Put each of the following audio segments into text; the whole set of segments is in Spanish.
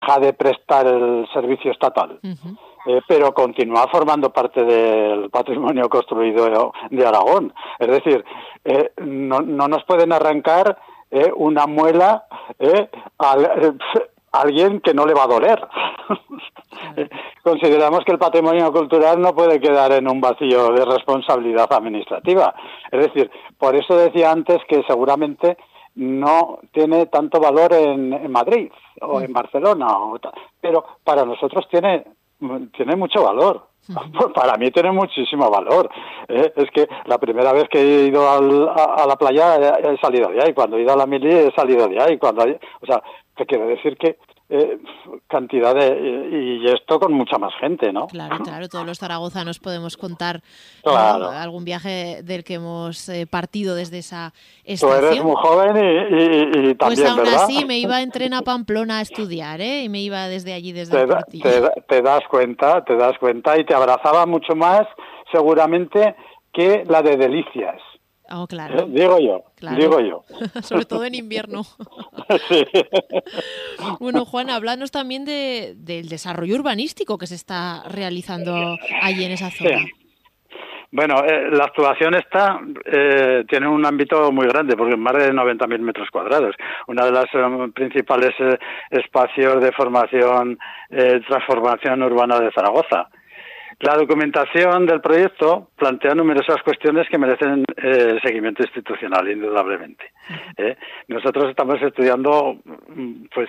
deja de prestar el servicio estatal. Ujú. Pero continúa formando parte del patrimonio construido de Aragón. Es decir, no nos pueden arrancar una muela a alguien que no le va a doler. Claro. Consideramos que el patrimonio cultural no puede quedar en un vacío de responsabilidad administrativa. Es decir, por eso decía antes que seguramente no tiene tanto valor en Madrid o en Barcelona, pero para nosotros tiene mucho valor. Para mí tiene muchísimo valor. Es que la primera vez que he ido a la playa he salido de ahí, cuando he ido a la mili he salido de ahí, o sea, te quiero decir que cantidad y esto con mucha más gente, ¿no? Claro, claro, todos los zaragozanos podemos contar, ¿no?, Claro. algún viaje del que hemos partido desde esa Tú eres estación. muy joven y Pues también, aún ¿verdad? así me iba en tren a Pamplona a estudiar, y me iba desde allí, desde el Te, Portillo. te das cuenta y te abrazaba mucho más seguramente que la de Delicias. Oh, claro, Digo yo. claro. Sobre todo en invierno. Sí. Bueno, Juan, háblanos también del desarrollo urbanístico que se está realizando allí en esa Sí. zona. Bueno, la actuación esta tiene un ámbito muy grande, porque más de 90.000 metros cuadrados. Una de las principales espacios de formación, transformación urbana de Zaragoza. La documentación del proyecto plantea numerosas cuestiones que merecen seguimiento institucional, indudablemente. Nosotros estamos estudiando, pues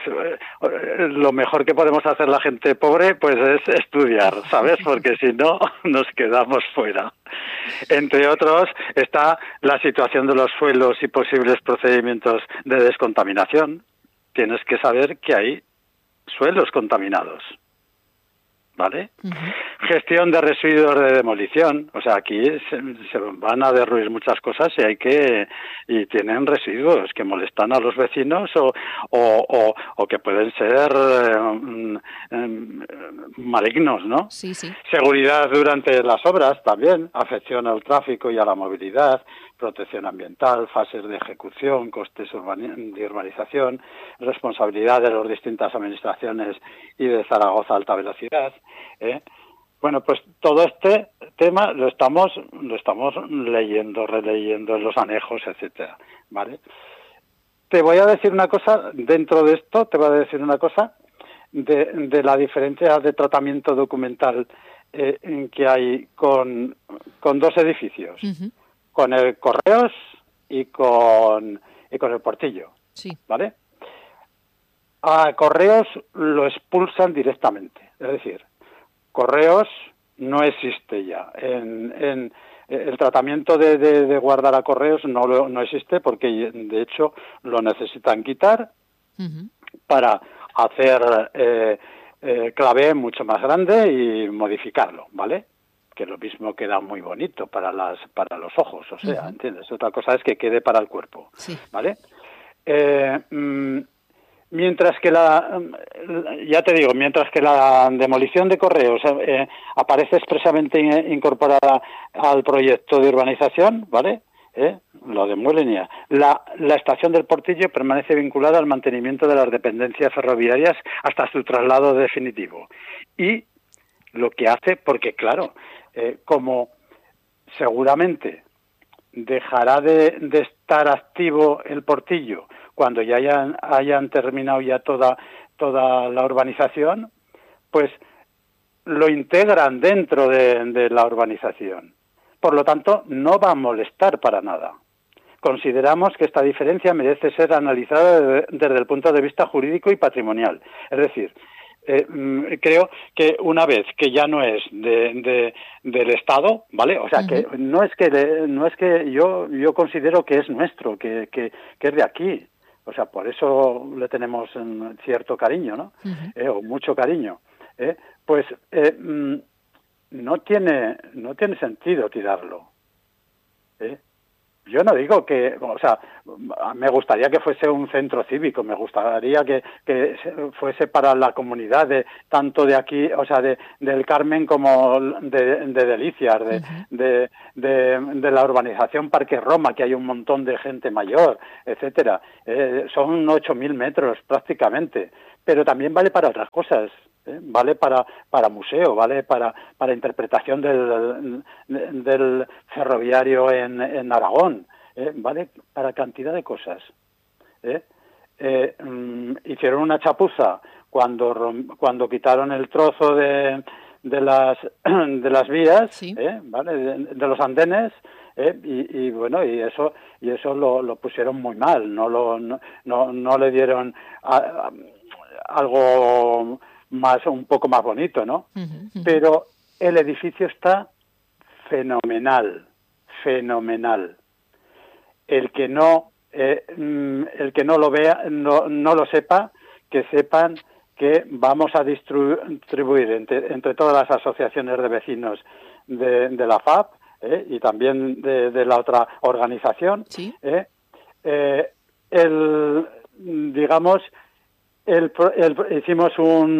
lo mejor que podemos hacer la gente pobre, pues es estudiar, ¿sabes? Porque si no, nos quedamos fuera. Entre otros está la situación de los suelos y posibles procedimientos de descontaminación. Tienes que saber que hay suelos contaminados, ¿vale? Gestión de residuos de demolición, o sea, aquí se van a derruir muchas cosas y tienen residuos que molestan a los vecinos o que pueden ser malignos, ¿no? Sí, sí. Seguridad durante las obras también, afección al tráfico y a la movilidad, protección ambiental, fases de ejecución, costes de urbanización, responsabilidad de las distintas administraciones y de Zaragoza Alta Velocidad. Bueno, pues todo este tema lo estamos leyendo, releyendo en los anejos, etcétera, ¿vale? Te voy a decir una cosa, dentro de esto, de la diferencia de tratamiento documental que hay con dos edificios, con el Correos y con el Portillo, Sí. ¿vale? A Correos lo expulsan directamente, es decir, Correos no existe ya. En el tratamiento de guardar a Correos no existe porque, de hecho, lo necesitan quitar para hacer clavé mucho más grande y modificarlo, ¿vale? Que lo mismo queda muy bonito para los ojos, o sea, ¿entiendes? Otra cosa es que quede para el cuerpo, Sí. ¿vale? Mientras que mientras que la demolición de Correos aparece expresamente incorporada al proyecto de urbanización, ¿vale? Lo demuelen ya. La estación del Portillo permanece vinculada al mantenimiento de las dependencias ferroviarias hasta su traslado definitivo. Y lo que hace, porque claro, como seguramente dejará de estar activo el Portillo cuando ya hayan terminado ya toda la urbanización, pues lo integran dentro de la urbanización. Por lo tanto, no va a molestar para nada. Consideramos que esta diferencia merece ser analizada desde el punto de vista jurídico y patrimonial. Es decir, creo que una vez que ya no es del Estado, ¿vale? O sea, que no es que yo considero que es nuestro, que es de aquí. O sea, por eso le tenemos cierto cariño, ¿no? O mucho cariño. Pues no tiene sentido tirarlo. Yo no digo que, o sea, me gustaría que fuese un centro cívico, me gustaría que fuese para la comunidad tanto de aquí, o sea, del Carmen como de Delicias, de la urbanización Parque Roma, que hay un montón de gente mayor, etcétera. Son 8.000 metros prácticamente, pero también vale para otras cosas. Vale para museo, vale para interpretación del ferroviario en Aragón, vale para cantidad de cosas. Hicieron una chapuza cuando quitaron el trozo de las vías, sí. ¿Vale? De los andenes, y bueno, y eso lo pusieron muy mal, no le dieron algo un poco más bonito, ¿no? Pero el edificio está fenomenal. El que no lo vea, no lo sepa, que sepan que vamos a distribuir entre todas las asociaciones de vecinos de la FAP, y también de la otra organización, ¿sí? Hicimos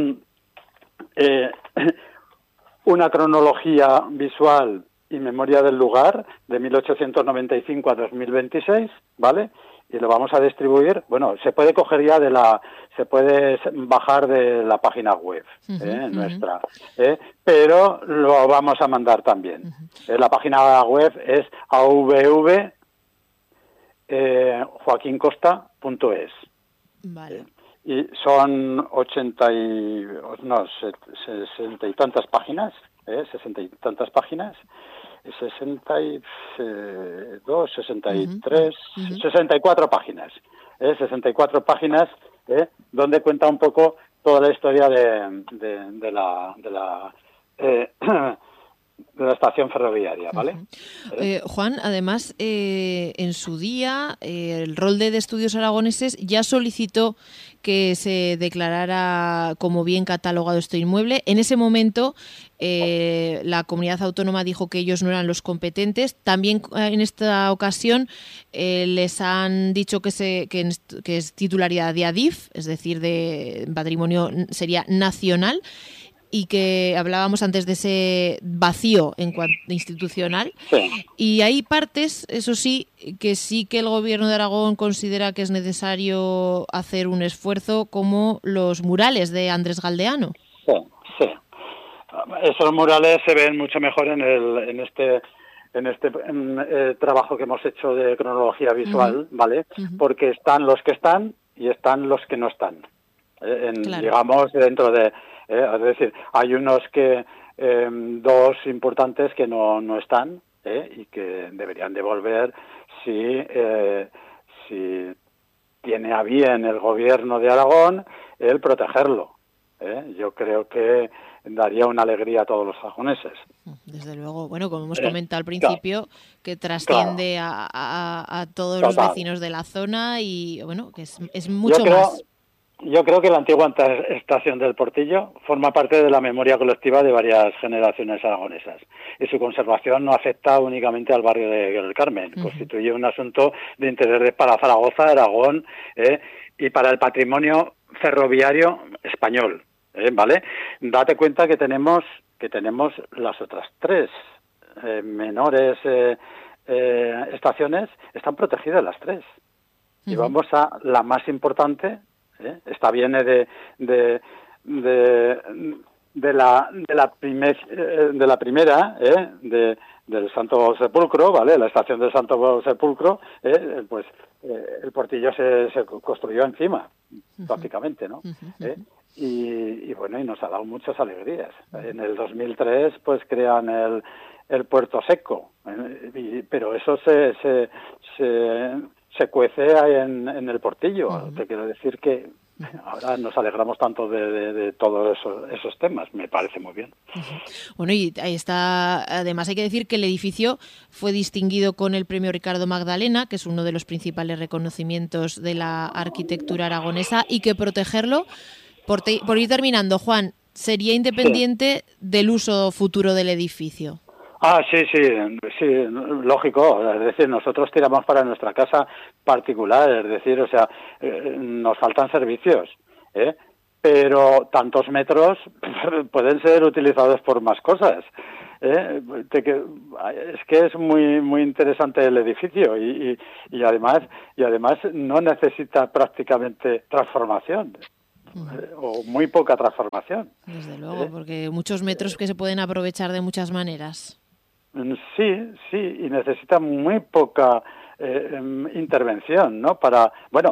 una cronología visual y memoria del lugar de 1895 a 2026, ¿vale? Y lo vamos a distribuir. Bueno, se puede coger ya se puede bajar de la página web nuestra, pero lo vamos a mandar también. La página web es avv.joaquincosta.es. Vale. Y son 60 y tantas páginas, 60 y tantas páginas, 62, 63, 64 páginas, 64 páginas, donde cuenta un poco toda la historia de la estación ferroviaria, ¿vale? Juan, además, en su día, el Rolde de Estudios Aragoneses ya solicitó que se declarara como bien catalogado este inmueble. En ese momento, la comunidad autónoma dijo que ellos no eran los competentes. También en esta ocasión les han dicho que es titularidad de ADIF, es decir, de patrimonio sería nacional, y que hablábamos antes de ese vacío en cuanto institucional. Sí. Y hay partes, eso sí que el Gobierno de Aragón considera que es necesario hacer un esfuerzo, como los murales de Andrés Galdeano. Sí. Esos murales se ven mucho mejor en este trabajo que hemos hecho de cronología visual, ¿vale? Porque están los que están y están los que no están. Claro. Digamos, dentro de... es decir, hay unos dos importantes que no están, y que deberían de volver si tiene a bien el Gobierno de Aragón el protegerlo. Yo creo que daría una alegría a todos los aragoneses. Desde luego, bueno, como hemos comentado al principio, que trasciende a todos los vecinos de la zona, y bueno, que es mucho más. Yo creo que la antigua estación del Portillo forma parte de la memoria colectiva de varias generaciones aragonesas, y su conservación no afecta únicamente al barrio del Carmen. Constituye un asunto de interés para Zaragoza, Aragón, y para el patrimonio ferroviario español, ¿vale? Date cuenta que tenemos las otras tres menores estaciones, están protegidas las tres, y vamos a la más importante. Esta viene de la primera, del Santo Sepulcro, ¿vale? La estación del Santo Sepulcro, pues el Portillo se construyó encima, prácticamente, ¿no? Y bueno, y nos ha dado muchas alegrías. En el 2003, pues crean el Puerto Seco, pero eso se cuece en el Portillo. Te quiero decir que ahora nos alegramos tanto de todos esos temas. Me parece muy bien. Bueno, y ahí está. Además, hay que decir que el edificio fue distinguido con el premio Ricardo Magdalena, que es uno de los principales reconocimientos de la arquitectura aragonesa, y que protegerlo, por ir terminando, Juan, sería independiente del uso futuro del edificio. Sí, lógico. Es decir, nosotros tiramos para nuestra casa particular, es decir, o sea, nos faltan servicios, pero tantos metros pueden ser utilizados por más cosas. Es que es muy muy interesante el edificio y además no necesita prácticamente transformación. o muy poca transformación. Desde luego, porque muchos metros que se pueden aprovechar de muchas maneras. Sí, y necesita muy poca intervención, ¿no? Para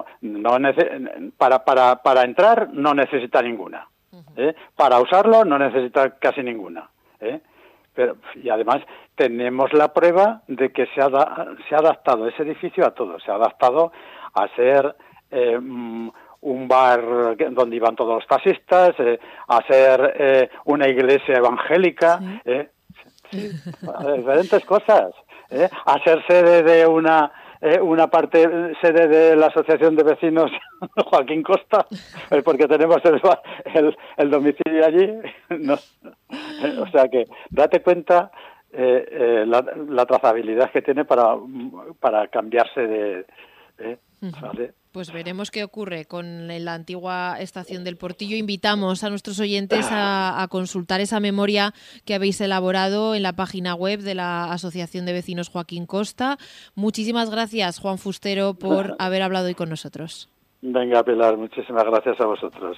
entrar no necesita ninguna. Para usarlo no necesita casi ninguna. Y además tenemos la prueba de que se ha adaptado ese edificio a todo. Se ha adaptado a ser un bar donde iban todos los taxistas, a ser una iglesia evangélica, diferentes cosas, a ser sede de una sede de la Asociación de Vecinos Joaquín Costa, porque tenemos el domicilio allí. No, o sea que date cuenta la trazabilidad que tiene para cambiarse de... ¿vale? Pues veremos qué ocurre con la antigua estación del Portillo. Invitamos a nuestros oyentes a consultar esa memoria que habéis elaborado en la página web de la Asociación de Vecinos Joaquín Costa. Muchísimas gracias, Juan Fustero, por haber hablado hoy con nosotros. Venga, Pilar, muchísimas gracias a vosotros.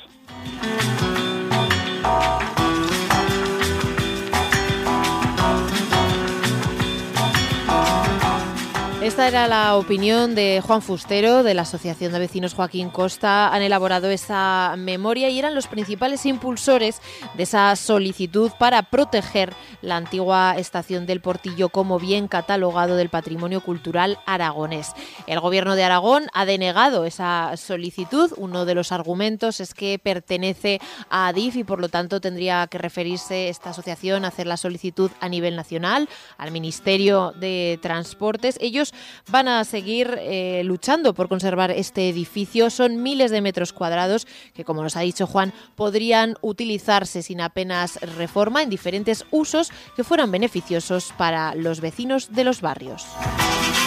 Esta era la opinión de Juan Fustero, de la Asociación de Vecinos Joaquín Costa. Han elaborado esa memoria y eran los principales impulsores de esa solicitud para proteger la antigua estación del Portillo como bien catalogado del patrimonio cultural aragonés. El Gobierno de Aragón ha denegado esa solicitud. Uno de los argumentos es que pertenece a Adif y por lo tanto tendría que referirse esta asociación a hacer la solicitud a nivel nacional, al Ministerio de Transportes. Ellos van a seguir luchando por conservar este edificio. Son miles de metros cuadrados que, como nos ha dicho Juan, podrían utilizarse sin apenas reforma en diferentes usos que fueran beneficiosos para los vecinos de los barrios.